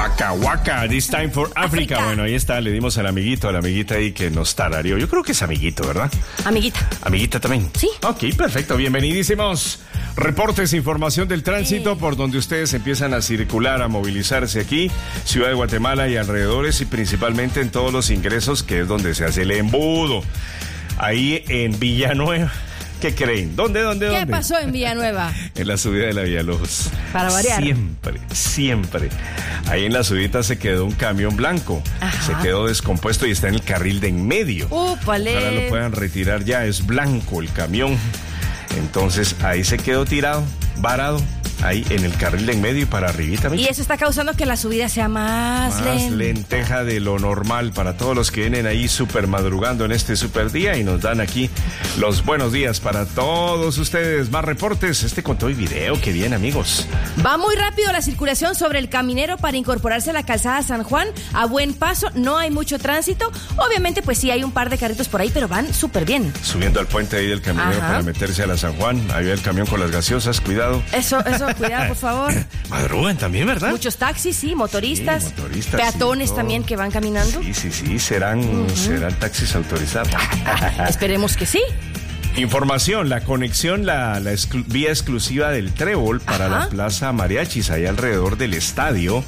Waka Waka, this time for Africa. Bueno, ahí está, le dimos al amiguito, a la amiguita ahí que nos tarareó. Yo creo que es amiguito, ¿verdad? Amiguita. Amiguita también. Sí. Ok, perfecto, bienvenidísimos. Reportes, información del tránsito por donde ustedes empiezan a circular, a movilizarse aquí, Ciudad de Guatemala y alrededores, y principalmente en todos los ingresos, que es donde se hace el embudo. Ahí en Villanueva. ¿Qué creen? ¿Dónde? ¿Qué pasó en Villanueva? En la subida de la Villalobos. Para variar. Siempre. Ahí en la subida se quedó un camión blanco. Ajá. Se quedó descompuesto y está en el carril de en medio. ¡Úpale! Ojalá lo puedan retirar ya. Es blanco el camión. Entonces ahí se quedó tirado, varado. Ahí en el carril de en medio y para arribita. Y eso está causando que la subida sea más lenteja de lo normal para todos los que vienen ahí súper madrugando en este súper día y nos dan aquí los buenos días para todos ustedes. Más reportes, con todo y video, que bien, amigos. Va muy rápido la circulación sobre el Caminero para incorporarse a la calzada San Juan a buen paso, no hay mucho tránsito. Obviamente pues sí hay un par de carritos por ahí, pero van súper bien. Subiendo al puente ahí del Caminero. Ajá. Para meterse a la San Juan, ahí va el camión con las gaseosas, cuidado. Eso, cuidado, por favor. Madrugan también, ¿verdad? Muchos taxis, sí, motoristas, peatones también que van caminando. Sí, serán taxis autorizados. Esperemos que sí. Información, la conexión, la vía exclusiva del Trébol para la Plaza Mariachis, ahí alrededor del estadio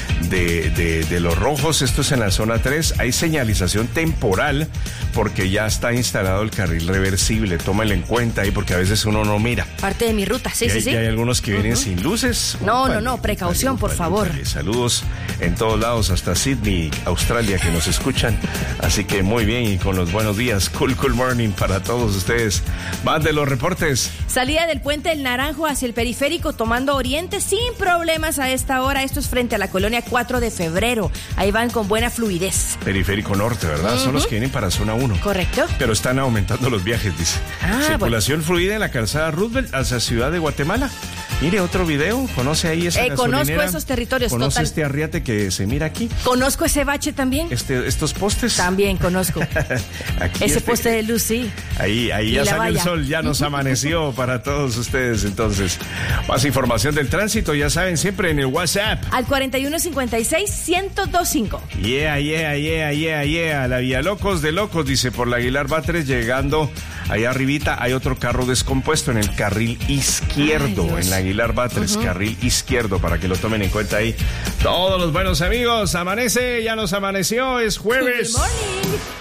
de los Rojos. Esto es en la zona 3. Hay señalización temporal porque ya está instalado el carril reversible. Tómenlo en cuenta ahí porque a veces uno no mira. Parte de mi ruta, sí. Y hay algunos que vienen sin luces. No, precaución, por favor. Saludos en todos lados, hasta Sydney, Australia, que nos escuchan. Así que muy bien y con los buenos días. Cool morning para todos ustedes. Más de los reportes. Salida del puente del Naranjo hacia el periférico tomando oriente sin problemas a esta hora. Esto es frente a la colonia 4 de febrero. Ahí van con buena fluidez. Periférico norte, ¿verdad? Son los que vienen para zona 1. Correcto. Pero están aumentando los viajes, dice. Circulación fluida en la calzada Roosevelt hacia Ciudad de Guatemala. Mire, otro video. ¿Conoce ahí esa gasolinera? Conozco esos territorios. ¿Conoce este arriate que se mira aquí? Conozco ese bache también. ¿Estos postes? También conozco. Ese poste de luz, sí. Ahí ya salió el sol, ya nos amaneció para todos ustedes. Entonces, más información del tránsito, ya saben, siempre en el WhatsApp. Al 4156-1025. Yeah. La Villalocos de Locos, dice, por la Aguilar Batres, llegando allá arribita, hay otro carro descompuesto en el carril izquierdo. En la Aguilar Batres, carril izquierdo, para que lo tomen en cuenta ahí. Todos los buenos amigos, amanece, ya nos amaneció, es jueves. Good morning.